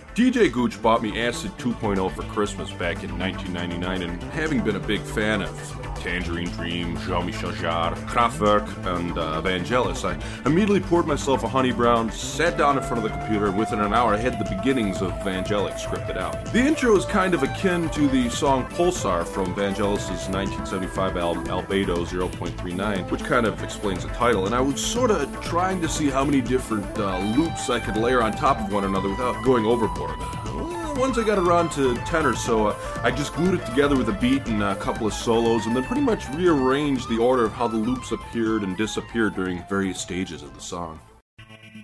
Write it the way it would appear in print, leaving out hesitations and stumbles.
DJ Gooch bought me Acid 2.0 for Christmas back in 1999, and having been a big fan of Tangerine Dream, Jean-Michel Jarre, Kraftwerk, and Vangelis, I immediately poured myself a Honey Brown, sat down in front of the computer, and within an hour I had the beginnings of Vangelis scripted out. The intro is kind of akin to the song Pulsar from Vangelis' 1975 album Albedo 0.39, which kind of explains the title, and I was sort of trying to see how many different loops I could layer on top of one another without going overboard. Once I got around to 10 or so, I just glued it together with a beat and a couple of solos, and then pretty much rearranged the order of how the loops appeared and disappeared during various stages of the song.